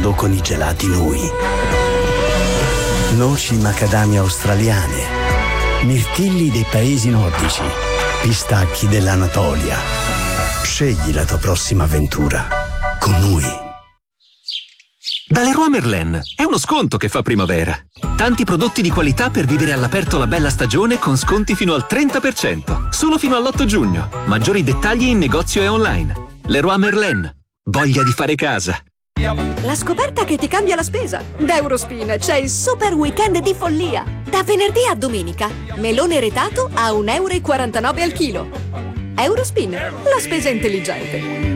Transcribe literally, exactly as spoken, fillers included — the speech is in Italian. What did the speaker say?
mondo con i gelati Nui. Noci macadamia australiane, mirtilli dei paesi nordici, pistacchi dell'Anatolia. Scegli la tua prossima avventura con Nui. Da Leroy Merlin è uno sconto che fa primavera. Tanti prodotti di qualità per vivere all'aperto la bella stagione con sconti fino al trenta per cento. Solo fino all'otto giugno. Maggiori dettagli in negozio e online. Leroy Merlin. Voglia di fare casa. La scoperta che ti cambia la spesa. Da Eurospin c'è il super weekend di follia. Da venerdì a domenica. Melone retato a un euro e quarantanove al chilo. Eurospin, la spesa intelligente.